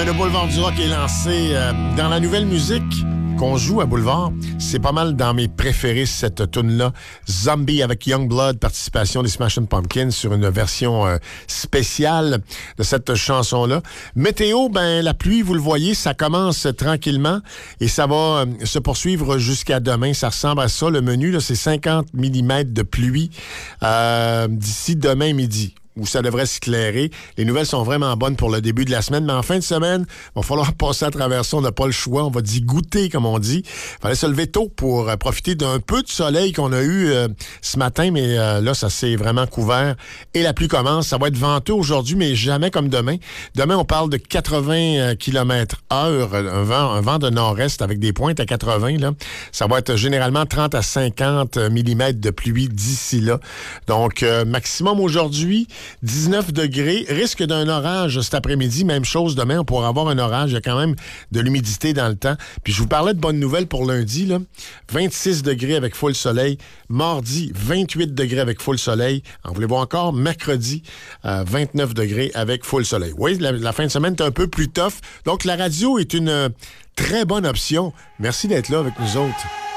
Le Boulevard du Rock est lancé dans la nouvelle musique qu'on joue à Boulevard. C'est pas mal dans mes préférés, cette tune-là. Zombie avec Youngblood, participation des Smashing Pumpkins sur une version spéciale de cette chanson-là. Météo, la pluie, vous le voyez, ça commence tranquillement et ça va se poursuivre jusqu'à demain. Ça ressemble à ça. Le menu, là, c'est 50 mm de pluie d'ici demain midi, où ça devrait s'éclairer. Les nouvelles sont vraiment bonnes pour le début de la semaine, mais en fin de semaine, il va falloir passer à travers ça. On n'a pas le choix. On va d'y goûter, comme on dit. Il fallait se lever tôt pour profiter d'un peu de soleil qu'on a eu ce matin, mais là, ça s'est vraiment couvert. Et la pluie commence. Ça va être venteux aujourd'hui, mais jamais comme demain. Demain, on parle de 80 km/h, un vent de nord-est avec des pointes à 80. Là. Ça va être généralement 30 à 50 mm de pluie d'ici là. Donc, maximum aujourd'hui, 19 degrés, risque d'un orage cet après-midi, même chose demain, on pourra avoir un orage, il y a quand même de l'humidité dans le temps. Puis je vous parlais de bonnes nouvelles pour lundi, là. 26 degrés avec full soleil, mardi, 28 degrés avec full soleil, en voulez-vous encore, mercredi, 29 degrés avec full soleil. Oui, la fin de semaine est un peu plus tough, donc la radio est une très bonne option. Merci d'être là avec nous autres.